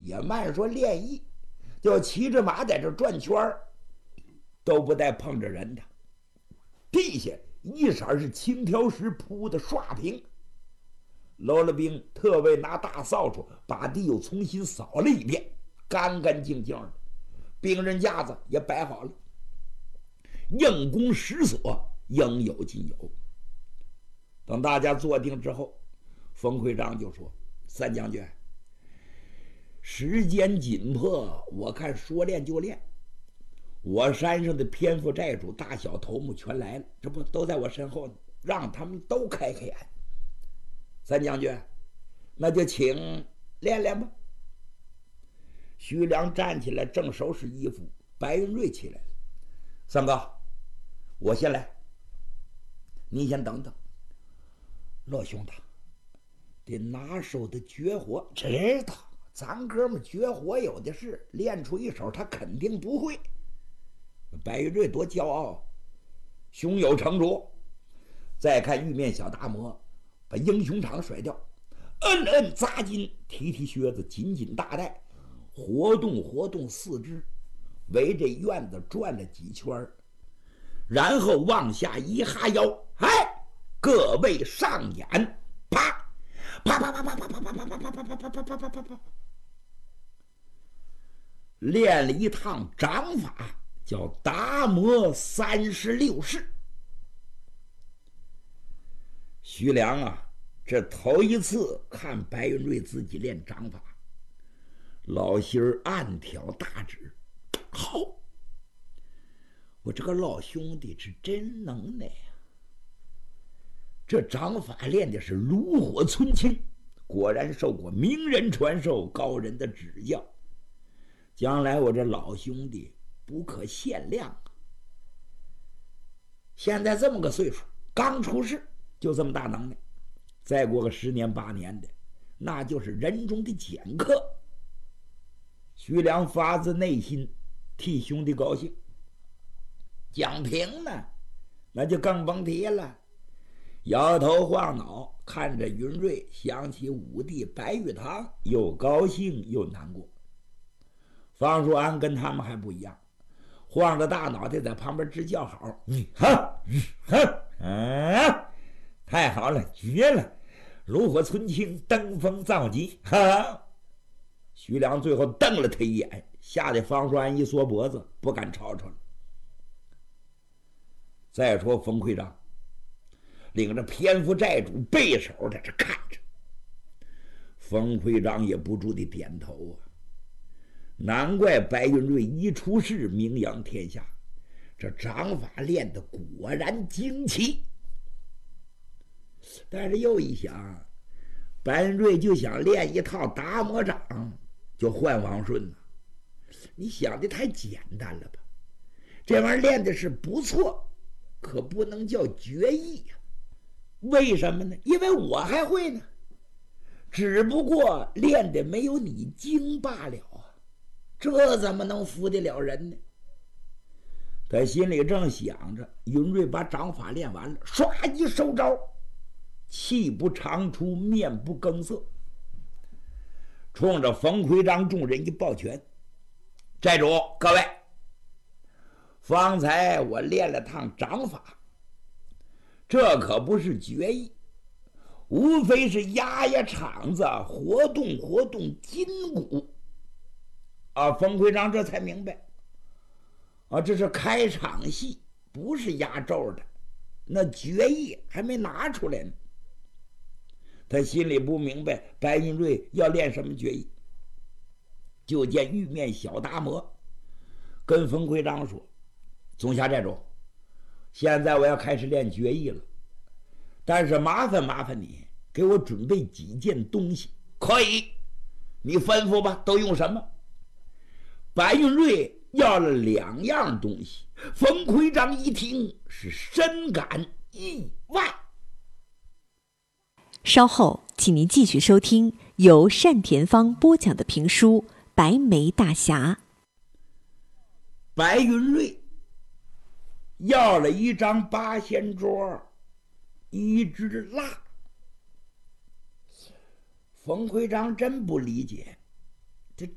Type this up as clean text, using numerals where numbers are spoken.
也慢说练艺，就骑着马在这转圈儿，都不带碰着人的。地下一色是青条石铺的刷平。娄了兵特为拿大扫帚把地又重新扫了一遍，干干净净的。兵刃架子也摆好了，应弓实所，应有尽有。等大家坐定之后，冯会长就说：“三将军，时间紧迫，我看说练就练。我山上的偏副寨主大小头目全来了，这不都在我身后呢？让他们都开开眼。三将军，那就请练练吧。”徐良站起来，正收拾衣服。白云瑞起来了：“三哥，我先来，你先等等。老兄弟，这拿手的绝活知道，咱哥们绝活有的是，练出一手他肯定不会。”白云瑞多骄傲，胸有成竹。再看玉面小大魔把英雄场甩掉，摁摁扎筋，提提靴子，紧紧大带，活动活动四肢，围着院子转了几圈，然后往下一哈腰，哎，各位上眼，啪啪啪啪啪啪啪啪啪啪啪啪啪啪啪啪啪啪，练了一趟掌法，叫达摩36式。徐良啊，这头一次看白云瑞自己练掌法，老心儿暗挑大指，好，我这个老兄弟是真能耐呀！这掌法练的是炉火纯青，果然受过名人传授，高人的指教。将来我这老兄弟不可限量啊！现在这么个岁数，刚出世就这么大能耐，再过个10年8年的，那就是人中的剑客。徐良发自内心替兄弟高兴。蒋平呢，那就更甭提了，摇头晃脑看着云瑞，想起武帝白玉堂，又高兴又难过。方术安跟他们还不一样，晃着大脑袋在旁边直叫好：“太好了，绝了！炉火纯青，登峰造极！”哈！徐良最后瞪了他一眼，吓得方术安一缩脖子，不敢吵吵了。再说冯会长领着偏副寨主背手在这看着，冯会长也不住地点头啊。难怪白云瑞一出世名扬天下，这掌法练得果然精奇。但是又一想，白云瑞就想练一套达摩掌，就换王顺了。你想的太简单了吧？这玩意儿练的是不错，可不能叫绝艺呀。为什么呢？因为我还会呢，只不过练的没有你精罢了啊。这怎么能服得了人呢？他心里正想着，云瑞把掌法练完了，唰一收招，气不长出，面不更色，冲着冯会长众人一抱拳：“寨主各位，方才我练了趟掌法，这可不是绝艺，无非是压压场子，活动活动筋骨。”冯会长这才明白，这是开场戏，不是压轴的，那绝艺还没拿出来呢。他心里不明白白云瑞要练什么绝艺，就见玉面小达摩跟冯会长说：“总辖寨主，现在我要开始练绝艺了，但是麻烦你给我准备几件东西。”“可以，你吩咐吧，都用什么？”白云瑞要了2样东西，冯会长一听是深感意外。 稍后请您继续收听由单田芳播讲的评书《白眉大侠》。 白云瑞要了一张八仙桌，1支蜡。冯会长真不理解，